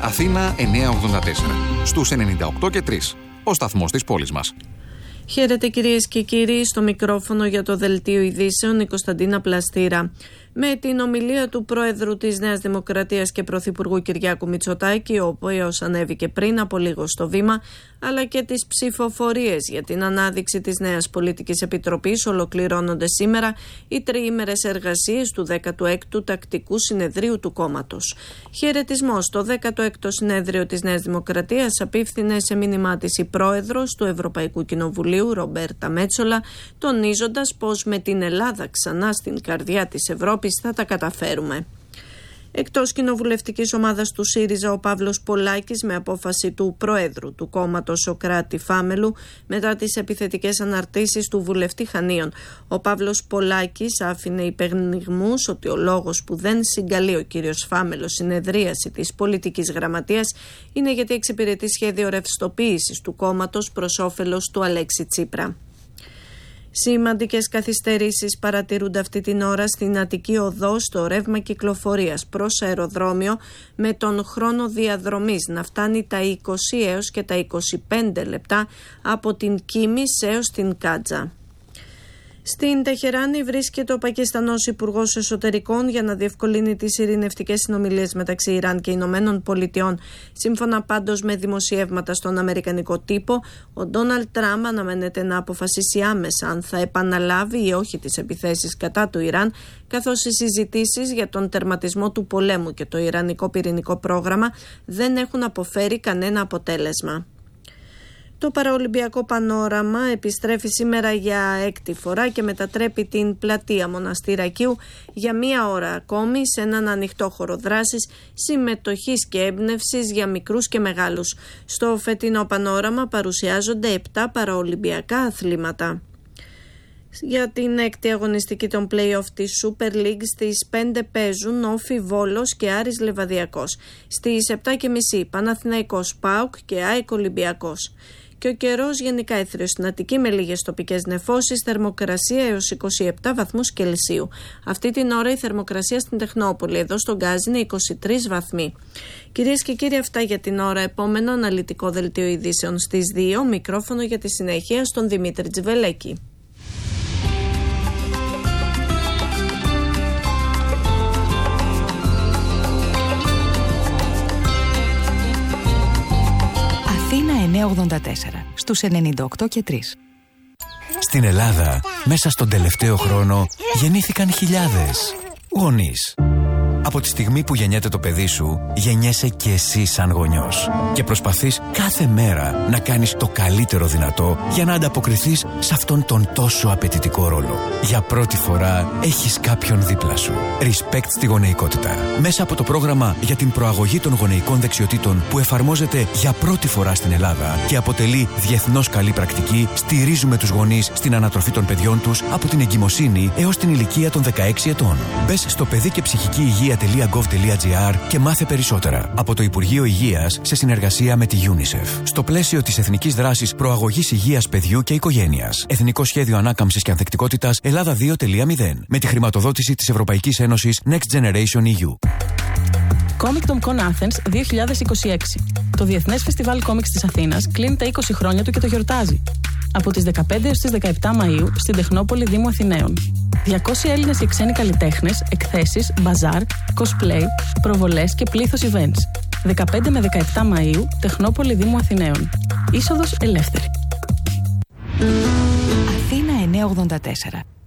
Αθήνα 984. Στους 98 και 3. Ο σταθμός της πόλης μας. Χαίρετε κυρίες και κύριοι, στο μικρόφωνο για το Δελτίο Ειδήσεων η Κωνσταντίνα Πλαστήρα. Με την ομιλία του Πρόεδρου της Νέας Δημοκρατίας και Πρωθυπουργού Κυριάκου Μητσοτάκη, ο οποίος ανέβηκε πριν από λίγο στο βήμα, αλλά και τις ψηφοφορίες για την ανάδειξη της νέας πολιτικής επιτροπής, ολοκληρώνονται σήμερα οι τριήμερες εργασίες του 16ου Τακτικού Συνεδρίου του κόμματος. Χαιρετισμός στο 16ο Συνέδριο της Νέας Δημοκρατίας απίφθινε σε μήνυμά της η Πρόεδρος του Ευρωπαϊκού Κοινοβουλίου, Ρομπέρτα Μέτσολα, τονίζοντας πως με την Ελλάδα ξανά στην καρδιά της Ευρώπης θα τα καταφέρουμε. Εκτός κοινοβουλευτικής ομάδας του ΣΥΡΙΖΑ, ο Παύλος Πολάκης, με απόφαση του Προέδρου του κόμματος Σωκράτη Φάμελου, μετά τις επιθετικές αναρτήσεις του βουλευτή Χανίων. Ο Παύλος Πολάκης άφηνε υπενιγμούς ότι ο λόγος που δεν συγκαλεί ο κύριος Φάμελος συνεδρίαση της πολιτικής γραμματείας είναι γιατί εξυπηρετεί σχέδιο ρευστοποίησης του κόμματος προς όφελος του Αλέξη Τσίπρα. Σημαντικές καθυστερήσεις παρατηρούνται αυτή την ώρα στην Αττική Οδό στο ρεύμα κυκλοφορίας προς αεροδρόμιο, με τον χρόνο διαδρομής να φτάνει τα 20 έως και τα 25 λεπτά από την Κίμης έως την Κάτζα. Στην Τεχεράνη βρίσκεται ο Πακιστανός Υπουργός Εσωτερικών για να διευκολύνει τις ειρηνευτικές συνομιλίες μεταξύ Ιράν και Ηνωμένων Πολιτειών. Σύμφωνα πάντως με δημοσιεύματα στον αμερικανικό τύπο, ο Ντόναλντ Τραμπ αναμένεται να αποφασίσει άμεσα αν θα επαναλάβει ή όχι τις επιθέσεις κατά του Ιράν, καθώς οι συζητήσεις για τον τερματισμό του πολέμου και το ιρανικό πυρηνικό πρόγραμμα δεν έχουν αποφέρει κανένα αποτέλεσμα. Το παραολυμπιακό πανόραμα επιστρέφει σήμερα για 6η φορά και μετατρέπει την πλατεία Μοναστηρακίου για μία ώρα ακόμη σε έναν ανοιχτό χώρο δράσης, συμμετοχής και έμπνευσης για μικρούς και μεγάλους. Στο φετινό πανόραμα παρουσιάζονται 7 παραολυμπιακά αθλήματα. Για την 6η αγωνιστική των play-off της Super League στις 5 παίζουν Όφι Βόλος και Άρης Λεβαδιακός. Στις 7.30 Παναθηναϊκός ΠΑΟΚ και ΑΕΚ Ολυμπιακός. Και ο καιρός γενικά έθριος στην Αττική με λίγες τοπικές νεφώσεις, θερμοκρασία έως 27 βαθμούς Κελσίου. Αυτή την ώρα η θερμοκρασία στην Τεχνόπολη, εδώ στον Γκάζι, είναι 23 βαθμοί. Κυρίες και κύριοι, αυτά για την ώρα. Επόμενο αναλυτικό δελτίο ειδήσεων στις 2. Μικρόφωνο για τη συνέχεια στον Δημήτρη Τζιβελέκη. Αθήνα 984, στους 98 και 3. Στην Ελλάδα, μέσα στον τελευταίο χρόνο, γεννήθηκαν χιλιάδες γονείς. Από τη στιγμή που γεννιέται το παιδί σου, γεννιέσαι και εσύ σαν γονιός. Και προσπαθείς κάθε μέρα να κάνεις το καλύτερο δυνατό για να ανταποκριθείς σε αυτόν τον τόσο απαιτητικό ρόλο. Για πρώτη φορά έχεις κάποιον δίπλα σου. Respect στη γονεϊκότητα. Μέσα από το πρόγραμμα για την προαγωγή των γονεϊκών δεξιοτήτων που εφαρμόζεται για πρώτη φορά στην Ελλάδα και αποτελεί διεθνώς καλή πρακτική, στηρίζουμε τους γονείς στην ανατροφή των παιδιών τους από την εγκυμοσύνη έως την ηλικία των 16 ετών. Μπες στο παιδί και ψυχική υγεία.gov.gr και μάθε περισσότερα από το Υπουργείο Υγείας σε συνεργασία με τη UNICEF. Στο πλαίσιο της Εθνικής Δράσης Προαγωγής Υγείας Παιδιού και Οικογένειας. Εθνικό Σχέδιο Ανάκαμψης και Ανθεκτικότητας Ελλάδα 2.0. Με τη χρηματοδότηση της Ευρωπαϊκής Ένωσης Next Generation EU. Comicdom Athens 2026. Το Διεθνές Φεστιβάλ Κόμιξ της Αθήνας κλείνει τα 20 χρόνια του και το γιορτάζει. Από τις 15 έως τις 17 Μαΐου στην Τεχνόπολη Δήμου Αθηναίων. 200 Έλληνες και ξένοι καλλιτέχνες, εκθέσεις, μπαζάρ, cosplay, προβολές και πλήθος events. 15 με 17 Μαΐου, Τεχνόπολη Δήμου Αθηναίων. Είσοδος ελεύθερη. Αθήνα 984.